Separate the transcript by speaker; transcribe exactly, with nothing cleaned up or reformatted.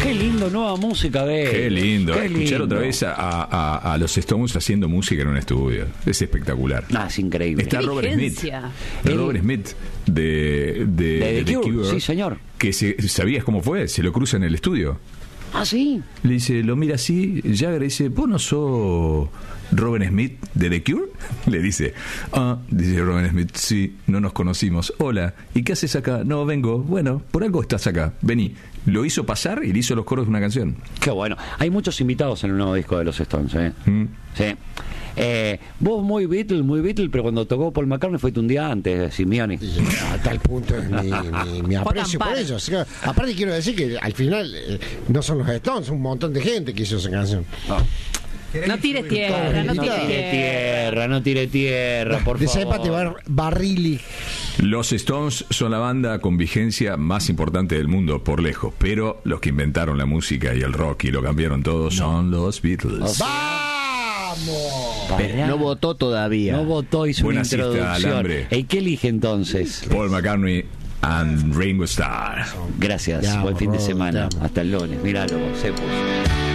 Speaker 1: Qué lindo, nueva música de
Speaker 2: Qué lindo.
Speaker 1: Qué
Speaker 2: Escuchar
Speaker 1: lindo.
Speaker 2: otra vez a, a, a los Stones haciendo música en un estudio. Es espectacular.
Speaker 1: Ah, es increíble.
Speaker 2: Está Robert Smith.
Speaker 1: El-
Speaker 2: Robert Smith de, de,
Speaker 1: De The
Speaker 2: The
Speaker 1: Cure, sí, señor.
Speaker 2: Que se, ¿sabías cómo fue? Se lo cruza en el estudio.
Speaker 1: Ah, sí.
Speaker 2: Le dice, lo mira así, Jagger le dice, ¿vos no sos Robert Smith de The Cure? Le dice, ah, dice Robert Smith, sí, no nos conocimos. Hola, ¿y qué haces acá? No, vengo. Bueno, por algo estás acá, vení. Lo hizo pasar y le hizo los coros de una canción.
Speaker 1: Qué bueno. Hay muchos invitados en el nuevo disco de los Stones, ¿eh?
Speaker 2: Mm.
Speaker 1: Sí. Eh, vos muy Beatle, muy Beatle, pero cuando tocó Paul McCartney fuiste un día antes, Simeoni.
Speaker 3: Y a tal punto es mi, mi, mi aprecio por
Speaker 4: acampar.
Speaker 3: ellos. O sea, aparte quiero decir que al final eh, no son los Stones, un montón de gente que hizo esa canción.
Speaker 4: No tires tierra, no
Speaker 1: No
Speaker 4: tires
Speaker 1: tire
Speaker 4: tierra.
Speaker 1: tierra, no tire tierra, por
Speaker 3: De esa
Speaker 1: favor.
Speaker 3: época bar, Barrilli.
Speaker 2: Los Stones son la banda con vigencia más importante del mundo, por lejos. Pero los que inventaron la música y el rock y lo cambiaron todo son los Beatles.
Speaker 3: ¡Vamos!
Speaker 1: Pará.
Speaker 5: No votó todavía.
Speaker 1: No votó, hizo
Speaker 2: Buena
Speaker 1: una
Speaker 2: siesta,
Speaker 1: introducción.
Speaker 2: Alambre.
Speaker 1: ¿Y qué elige entonces?
Speaker 2: Paul McCartney and Ringo Starr.
Speaker 1: Gracias,
Speaker 3: Ya,
Speaker 1: buen fin de
Speaker 3: por favor,
Speaker 1: semana.
Speaker 3: te amo.
Speaker 1: Hasta el lunes. Míralo, se puso.